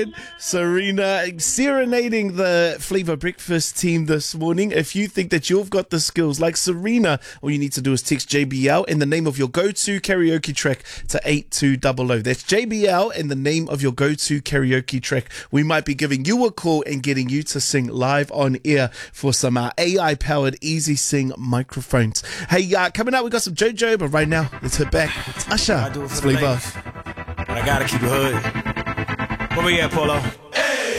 Serena serenading the Flavor Breakfast team this morning. If you think that you've got the skills like Serena, all you need to do is text JBL in the name of your go-to karaoke track to 8200. That's JBL in the name of your go-to karaoke track. We might be giving you a call and getting you to sing live on air for some AI-powered Easy Sing microphones. Hey, coming up, we got some JoJo, but right now, let's hit back. It's Usher. It's Flavor. But I gotta keep it hood. Where we at, Polo?